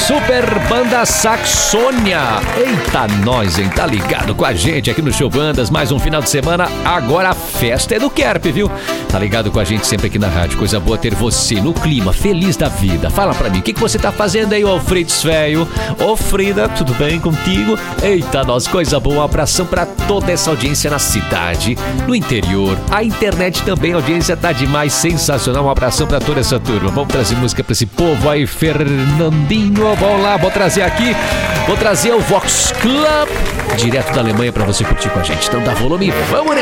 Super Banda Saxônia. Eita, nós, hein? Tá ligado com a gente aqui no Show Bandas. Mais um final de semana. Agora a festa é do Kerp, viu? Tá ligado com a gente sempre aqui na rádio. Coisa boa ter você no clima, feliz da vida. Fala pra mim, o que você tá fazendo aí, ô Fritz velho? Ô Frida, tudo bem contigo? Eita, nós, coisa boa. Um abração pra toda essa audiência na cidade, no interior. A internet também, a audiência tá demais, sensacional. Um abração pra toda essa turma. Vamos trazer música pra esse povo aí, Fernandinho. Vamos lá, vou trazer aqui. Vou trazer o Vox Club, direto da Alemanha, pra você curtir com a gente. Então dá volume, vamos, né?